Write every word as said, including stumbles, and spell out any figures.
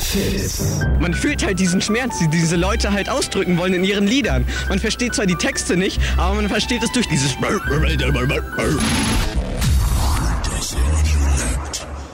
Fitz. Man fühlt halt diesen Schmerz, die diese Leute halt ausdrücken wollen in ihren Liedern. Man versteht zwar die Texte nicht, aber man versteht es durch dieses